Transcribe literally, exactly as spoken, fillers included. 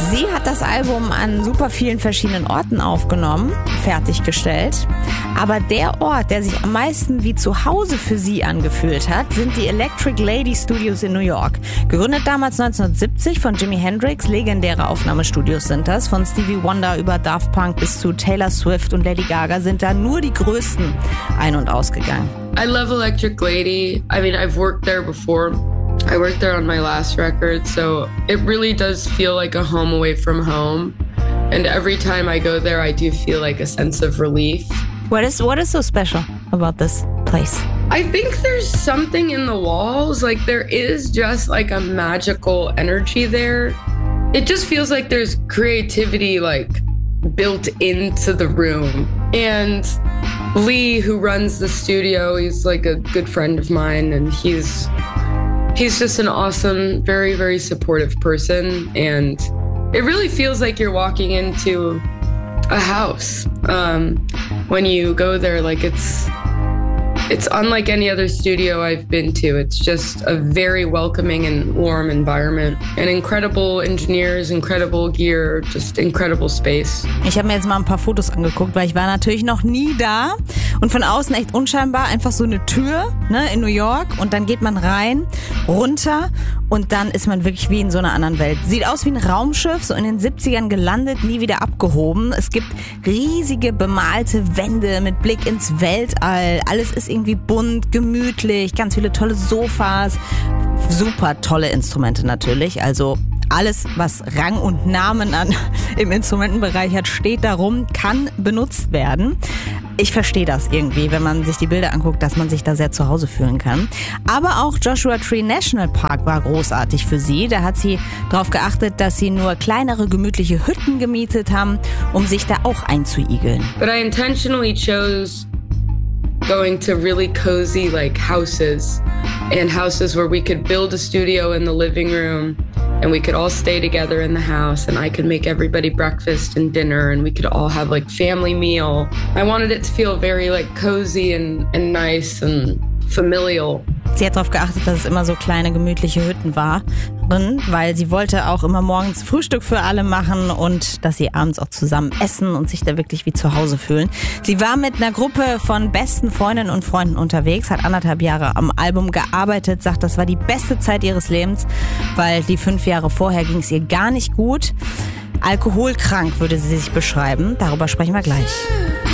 Sie hat das Album an super vielen verschiedenen Orten aufgenommen, fertiggestellt. Aber der Ort, der sich am meisten wie zu Hause für sie angefühlt hat, sind die Electric Lady Studios in New York. Gegründet damals neunzehnhundertsiebzig von Jimi Hendrix, legendäre Aufnahmestudios sind das. Von Stevie Wonder über Daft Punk bis zu Taylor Swift und Lady Gaga sind da nur die größten ein- und ausgegangen. I love Electric Lady. I mean, I've worked there before. I worked there on my last record, so it really does feel like a home away from home. And every time I go there, I do feel like a sense of relief. What is what is so special about this place? I think there's something in the walls. Like, there is just like a magical energy there. It just feels like there's creativity like built into the room. And Lee, who runs the studio, he's like a good friend of mine, and he's he's just an awesome, very, very supportive person. And it really feels like you're walking into a house um, when you go there. Like, it's it's unlike any other studio I've been to. It's just a very welcoming and warm environment. And incredible engineers, incredible gear, just incredible space. Ich habe mir jetzt mal ein paar Fotos angeguckt, weil ich war natürlich noch nie da. Und von außen echt unscheinbar, einfach so eine Tür, ne, in New York. Und dann geht man rein, runter und dann ist man wirklich wie in so einer anderen Welt. Sieht aus wie ein Raumschiff, so in den siebzigern gelandet, nie wieder abgehoben. Es gibt riesige bemalte Wände mit Blick ins Weltall. Alles ist irgendwie bunt, gemütlich, ganz viele tolle Sofas. Super tolle Instrumente natürlich, also alles, was Rang und Namen an, im Instrumentenbereich hat, steht da rum, kann benutzt werden. Ich verstehe das irgendwie, wenn man sich die Bilder anguckt, dass man sich da sehr zu Hause fühlen kann. Aber auch Joshua Tree National Park war großartig für sie. Da hat sie darauf geachtet, dass sie nur kleinere, gemütliche Hütten gemietet haben, um sich da auch einzuigeln. But I intentionally chose going to really cozy like houses and houses where we could build a studio in the living room and we could all stay together in the house and I could make everybody breakfast and dinner and we could all have like family meal. I wanted it to feel very like cozy and, and nice and familial. Sie hat darauf geachtet, dass es immer so kleine, gemütliche Hütten waren, weil sie wollte auch immer morgens Frühstück für alle machen und dass sie abends auch zusammen essen und sich da wirklich wie zu Hause fühlen. Sie war mit einer Gruppe von besten Freundinnen und Freunden unterwegs, hat anderthalb Jahre am Album gearbeitet, sagt, das war die beste Zeit ihres Lebens, weil die fünf Jahre vorher ging es ihr gar nicht gut. Alkoholkrank würde sie sich beschreiben, darüber sprechen wir gleich.